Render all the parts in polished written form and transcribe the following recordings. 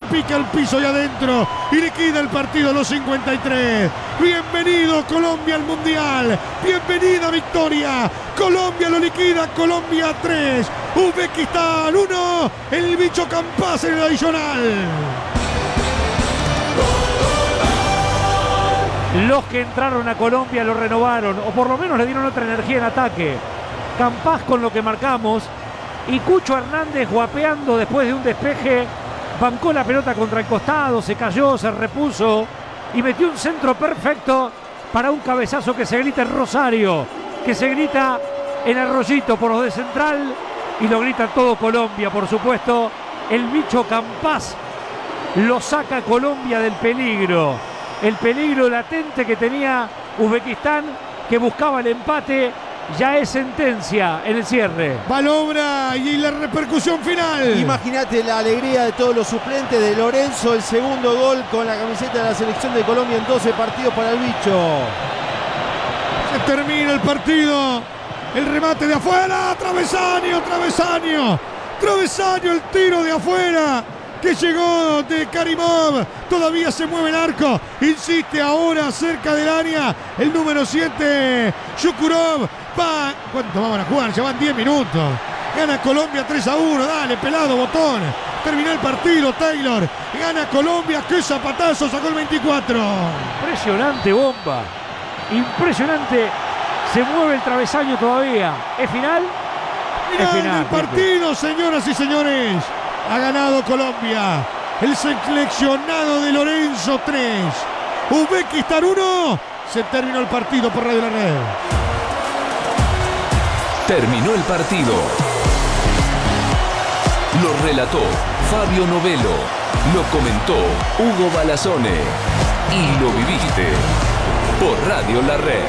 pica el piso y adentro y liquida el partido a los 53. Bienvenido Colombia al Mundial, bienvenida victoria. Colombia lo liquida, Colombia 3, Uzbekistán 1, el bicho Campás en el adicional. Los que entraron a Colombia lo renovaron, o por lo menos le dieron otra energía en ataque. Campás con lo que marcamos, y Cucho Hernández guapeando después de un despeje, bancó la pelota contra el costado, se cayó, se repuso y metió un centro perfecto para un cabezazo que se grita en Rosario, que se grita en Arroyito por los de Central y lo grita todo Colombia, por supuesto. El bicho Campás lo saca a Colombia del peligro, el peligro latente que tenía Uzbekistán, que buscaba el empate. Ya es sentencia en el cierre. Palobra y la repercusión final. Imagínate la alegría de todos los suplentes de Lorenzo, el segundo gol con la camiseta de la selección de Colombia en 12 partidos para el bicho. Se termina el partido. El remate de afuera. Travesaño, travesaño. Travesaño, el tiro de afuera que llegó de Karimov. Todavía se mueve el arco. Insiste ahora cerca del área el número 7, Shukurov. ¿Cuánto van a jugar? Ya van 10 minutos. Gana Colombia 3-1. Dale, pelado, botón. Terminó el partido, Taylor. Gana Colombia. ¡Qué zapatazo! Sacó el 24. Impresionante bomba. Impresionante. Se mueve el travesaño todavía. ¿Es final? Final del partido, señoras y señores. Ha ganado Colombia. El seleccionado de Lorenzo 3. Uzbekistán 1. Se terminó el partido por Radio La Red. Terminó el partido. Lo relató Fabio Novelo. Lo comentó Hugo Balazone. Y lo viviste por Radio La Red.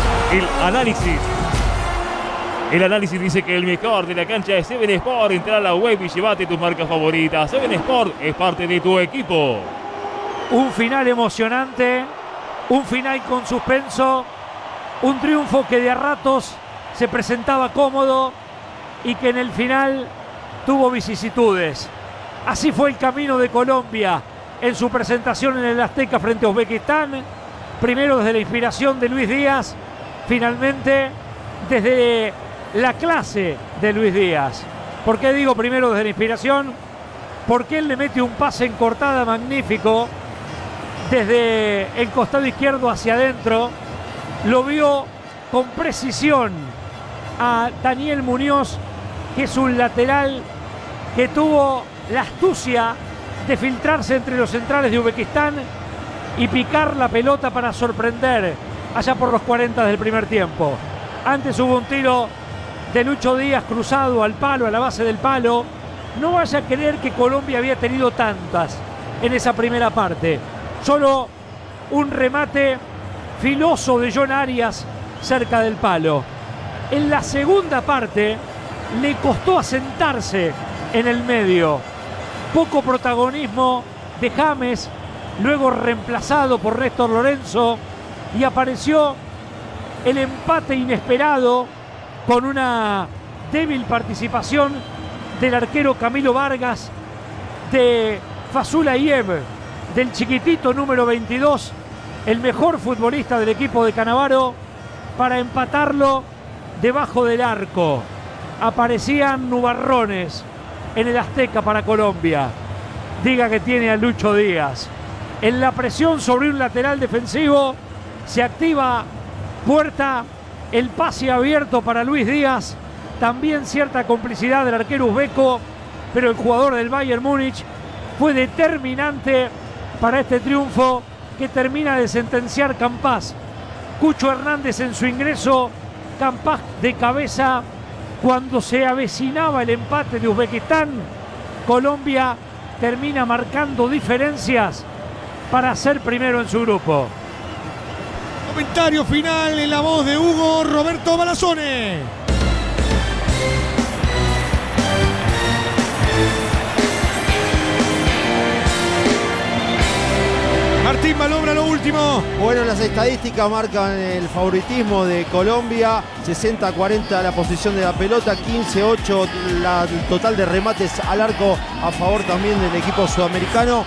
El análisis dice que el mejor de la cancha es Seven Sport. Entra a la web y llévate tus marcas favoritas. Seven Sport es parte de tu equipo. Un final emocionante, un final con suspenso, un triunfo que de a ratos se presentaba cómodo y que en el final tuvo vicisitudes. Así fue el camino de Colombia en su presentación en el Azteca frente a Uzbekistán. Primero desde la inspiración de Luis Díaz, finalmente desde la clase de Luis Díaz. ¿Por qué digo primero desde la inspiración? Porque él le mete un pase en cortada magnífico desde el costado izquierdo hacia adentro. Lo vio con precisión a Daniel Muñoz, que es un lateral que tuvo la astucia de filtrarse entre los centrales de Uzbekistán y picar la pelota para sorprender allá por los 40 del primer tiempo. Antes hubo un tiro de Lucho Díaz cruzado al palo, a la base del palo. No vaya a creer que Colombia había tenido tantas en esa primera parte. Solo un remate filoso de John Arias cerca del palo. En la segunda parte le costó asentarse en el medio. Poco protagonismo de James, luego reemplazado por Néstor Lorenzo, y apareció el empate inesperado con una débil participación del arquero Camilo Vargas, de Fasulayev, del chiquitito número 22, el mejor futbolista del equipo de Cannavaro, para empatarlo debajo del arco. Aparecían nubarrones en el Azteca para Colombia. Diga que tiene a Lucho Díaz. En la presión sobre un lateral defensivo se activa Puerta, el pase abierto para Luis Díaz. También cierta complicidad del arquero uzbeco, pero el jugador del Bayern Múnich fue determinante para este triunfo que termina de sentenciar Campás. Cucho Hernández en su ingreso, Campás de cabeza. Cuando se avecinaba el empate de Uzbekistán, Colombia termina marcando diferencias para ser primero en su grupo. Comentario final en la voz de Hugo Roberto Balazone. Martín Malobra, lo último. Bueno, las estadísticas marcan el favoritismo de Colombia. 60-40 la posición de la pelota, 15-8 el total de remates al arco a favor también del equipo sudamericano.